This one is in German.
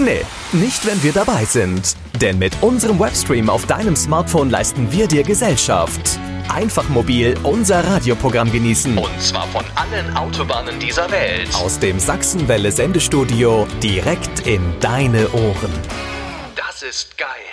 Nee, nicht wenn wir dabei sind. Denn mit unserem Webstream auf deinem Smartphone leisten wir dir Gesellschaft. Einfach mobil unser Radioprogramm genießen. Und zwar von allen Autobahnen dieser Welt. Aus dem Sachsenwelle Sendestudio direkt in deine Ohren. Das ist geil.